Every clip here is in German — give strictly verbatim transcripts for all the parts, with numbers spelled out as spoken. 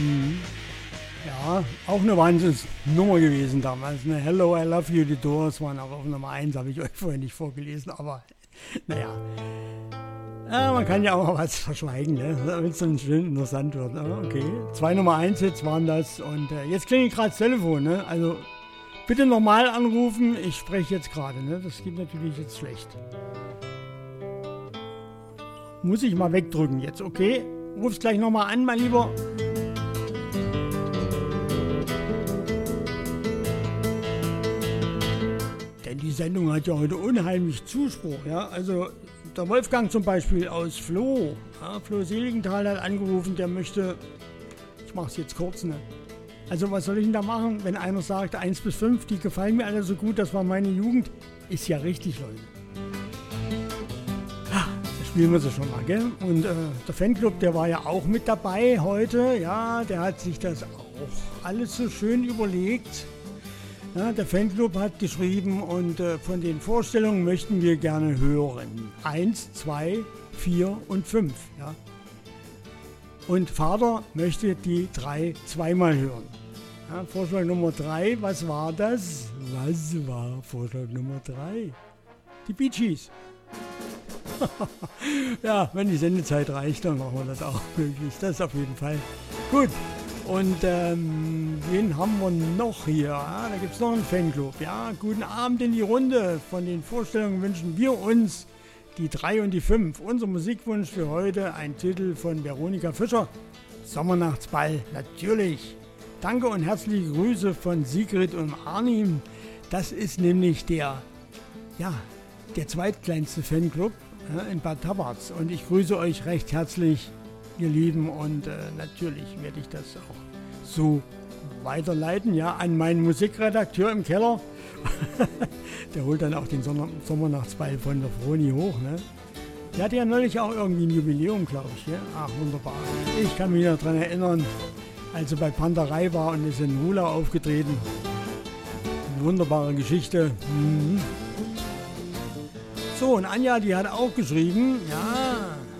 Mhm. Ja, auch eine Wahnsinnsnummer gewesen damals. Ne? Hello, I Love You, die Doors waren auch auf Nummer eins, habe ich euch vorher nicht vorgelesen, aber naja. Ja, man kann ja auch mal was verschweigen, ne? Damit es dann schön interessant wird. Okay, zwei Nummer eins Hits waren das und äh, jetzt klingelt gerade das Telefon, ne? Also bitte nochmal anrufen, ich spreche jetzt gerade, ne? Das geht natürlich jetzt schlecht. Muss ich mal wegdrücken jetzt, okay? Ruf's gleich nochmal an, mein Lieber. Denn die Sendung hat ja heute unheimlich Zuspruch, ja? Also der Wolfgang zum Beispiel aus Floh, ja, Floh Seligenthal hat angerufen, der möchte, ich mach's jetzt kurz, ne? Also was soll ich denn da machen, wenn einer sagt, eins bis fünf, die gefallen mir alle so gut, das war meine Jugend, ist ja richtig, Leute. Ja, da spielen wir sie schon mal, gell? Und äh, der Fanclub, der war ja auch mit dabei heute, ja, der hat sich das auch alles so schön überlegt. Ja, der Fanclub hat geschrieben und äh, von den Vorstellungen möchten wir gerne hören. Eins, zwei, vier und fünf. Ja. Und Vater möchte die drei zweimal hören. Ja, Vorschlag Nummer drei, was war das? Was war Vorschlag Nummer drei? Die Bee Gees. Ja, wenn die Sendezeit reicht, dann machen wir das auch möglich. Das auf jeden Fall. Gut. Und ähm, wen haben wir noch hier? Ja, da gibt es noch einen Fanclub. Ja, guten Abend in die Runde. Von den Vorstellungen wünschen wir uns die drei und die fünf. Unser Musikwunsch für heute, ein Titel von Veronika Fischer. Sommernachtsball, natürlich. Danke und herzliche Grüße von Sigrid und Arnim. Das ist nämlich der, ja, der zweitkleinste Fanclub ja, in Bad Tabarz. Und ich grüße euch recht herzlich, ihr Lieben, und äh, natürlich werde ich das auch so weiterleiten, ja, an meinen Musikredakteur im Keller. Der holt dann auch den Sommer- Sommernachtsball von der Froni hoch, ne? Der hatte ja neulich auch irgendwie ein Jubiläum, glaube ich, ja? Ach, wunderbar. Ich kann mich noch daran erinnern, als er bei Panterei war und ist in Hula aufgetreten. Eine wunderbare Geschichte. Mhm. So, und Anja, die hat auch geschrieben, ja...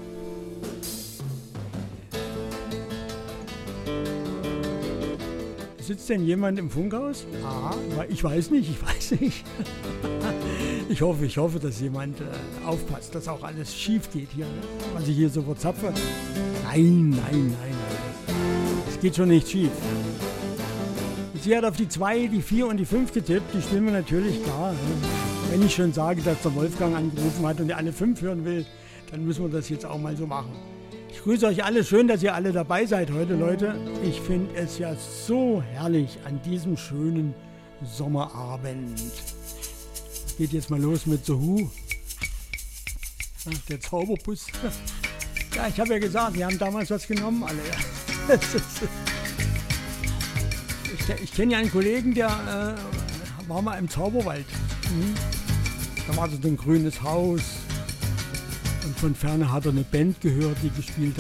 Sitzt denn jemand im Funkhaus? Ah, ich weiß nicht, ich weiß nicht. Ich hoffe, ich hoffe, dass jemand äh, aufpasst, dass auch alles schief geht hier, ne? Was ich hier so verzapfe. Nein, nein, nein, nein. Es geht schon nicht schief. Sie hat auf die zwei, die vier und die fünf getippt, die spielen wir natürlich klar. Ne? Wenn ich schon sage, dass der Wolfgang angerufen hat und er alle fünf hören will, dann müssen wir das jetzt auch mal so machen. Ich grüße euch alle, schön, dass ihr alle dabei seid heute, Leute. Ich finde es ja so herrlich an diesem schönen Sommerabend. Geht jetzt mal los mit The Who. Der Zauberbus. Ja, ich habe ja gesagt, wir haben damals was genommen, alle. Ich, ich kenne ja einen Kollegen, der äh, war mal im Zauberwald. Mhm. Da war so ein grünes Haus. Und von ferne hat er eine Band gehört, die gespielt